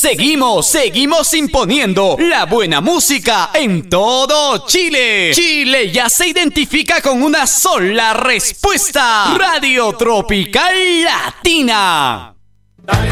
Seguimos imponiendo la buena música en todo Chile. Chile ya se identifica con una sola respuesta. Radio Tropical Latina.